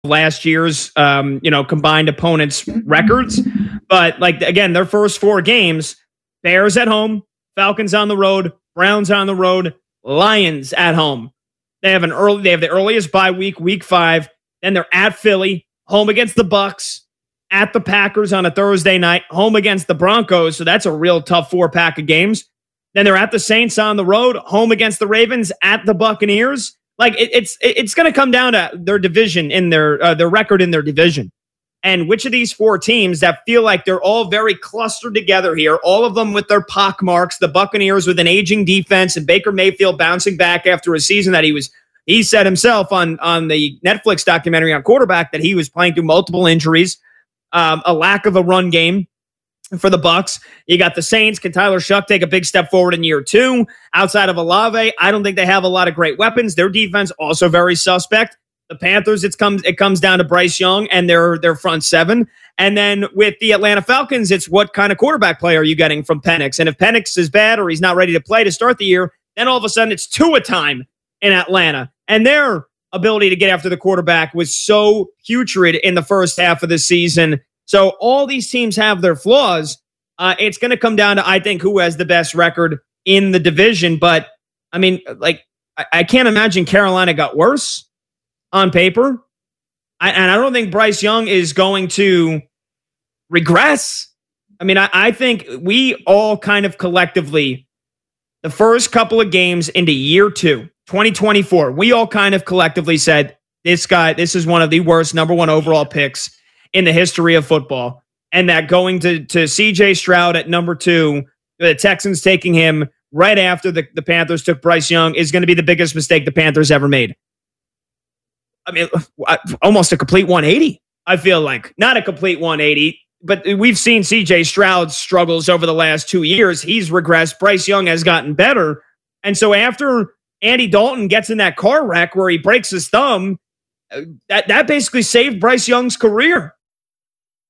last year's combined opponents records. But like again, their first four games: Bears at home, Falcons on the road, Browns on the road, Lions at home. They have the earliest bye week, week 5. Then they're at Philly, home against the Bucks, at the Packers on a Thursday night, home against the Broncos. So that's a real tough 4-pack of games. Then they're at the Saints on the road, home against the Ravens, at the Buccaneers. Like it's going to come down to their division in their record in their division, and which of these 4 teams that feel like they're all very clustered together here, all of them with their pock marks. The Buccaneers with an aging defense and Baker Mayfield bouncing back after a season that he said himself on the Netflix documentary on quarterback that he was playing through multiple injuries, a lack of a run game for the Bucks. You got the Saints. Can Tyler Shuck take a big step forward in year 2? Outside of Olave, I don't think they have a lot of great weapons. Their defense also very suspect. The Panthers, it comes down to Bryce Young and their front 7. And then with the Atlanta Falcons, it's what kind of quarterback play are you getting from Penix? And if Penix is bad or he's not ready to play to start the year, then all of a sudden it's Tua time in Atlanta. And their ability to get after the quarterback was so putrid in the first half of the season. So all these teams have their flaws. It's going to come down to, I think, who has the best record in the division. But, I mean, like, I can't imagine Carolina got worse on paper. And I don't think Bryce Young is going to regress. I mean, I think we all kind of collectively, the first couple of games into year 2, 2024, we all kind of collectively said, this is one of the worst number 1 overall picks in the history of football. And that going to CJ Stroud at number 2, the Texans taking him right after the Panthers took Bryce Young, is going to be the biggest mistake the Panthers ever made. I mean, almost a complete 180, I feel like. Not a complete 180, but we've seen CJ Stroud's struggles over the last 2 years. He's regressed. Bryce Young has gotten better. And so after Andy Dalton gets in that car wreck where he breaks his thumb, that basically saved Bryce Young's career.